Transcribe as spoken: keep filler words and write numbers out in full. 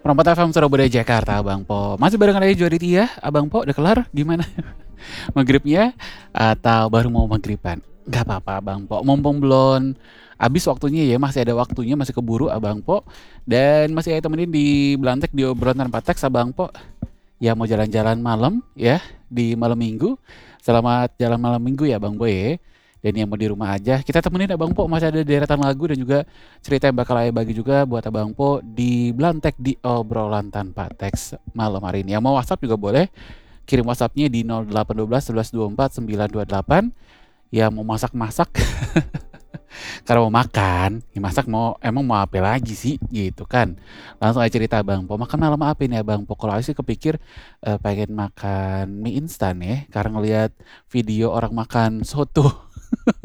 Perempat F M Surabaya Jakarta, Abang Po. Masih barengan aja Joy Abang Po udah kelar? Gimana? Maghribnya atau baru mau maghriban? Nggak apa-apa Abang Po, mumpung belum habis waktunya ya, masih ada waktunya, masih keburu Abang Po. Dan masih saya temenin di Belantek di obrolan tanpa teks Abang Po. Ya mau jalan-jalan malam ya di malam minggu. Selamat jalan malam minggu ya Bang Boy ya. Dan yang mau di rumah aja, kita temenin Abang Po, masih ada deretan lagu dan juga cerita yang bakal saya bagi juga buat Abang Po di Belantek di obrolan tanpa teks malam hari ini. Yang mau WhatsApp juga boleh, kirim WhatsAppnya di nol delapan satu dua satu dua empat sembilan dua delapan. Ya mau masak-masak, karena mau makan, ya masak mau emang mau apa lagi sih gitu kan. Langsung aja cerita Abang Po, makan malam apa ini Abang Po? Kalau aku sih kepikir eh, pengen makan mie instan ya, karena ngelihat video orang makan soto.